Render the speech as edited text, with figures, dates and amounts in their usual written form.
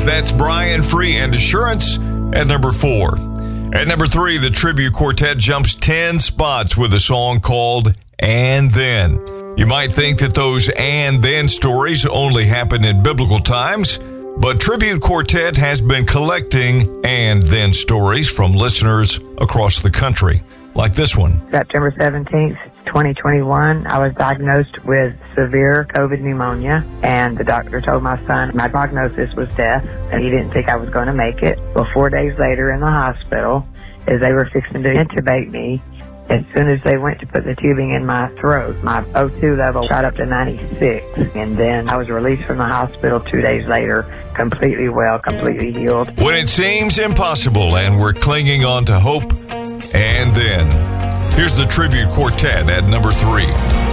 Assurance. That's Brian Free and Assurance at number 4. At number 3, the Tribute Quartet jumps 10 spots with a song called And Then. You might think that those and then stories only happen in biblical times, but Tribute Quartet has been collecting and then stories from listeners across the country, like this one. September 17th, 2021, I was diagnosed with severe COVID pneumonia, and the doctor told my son my prognosis was death, and he didn't think I was going to make it. Well, 4 days later in the hospital, as they were fixing to intubate me, as soon as they went to put the tubing in my throat, my O2 level shot up to 96, and then I was released from the hospital 2 days later, completely well, completely healed. When it seems impossible and we're clinging on to hope, and then here's the Tribute Quartet at number 3.